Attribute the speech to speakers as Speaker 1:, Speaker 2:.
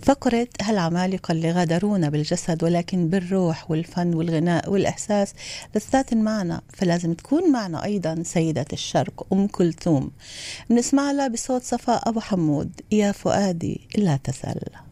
Speaker 1: فقرة هالعمالقة اللي غادرونا بالجسد ولكن بالروح والفن والغناء والإحساس لسات معنا، فلازم تكون معنا أيضا سيدة الشرق أم كلثوم. بنسمع لها بصوت صفاء أبو حمود، يا فؤادي لا تسل.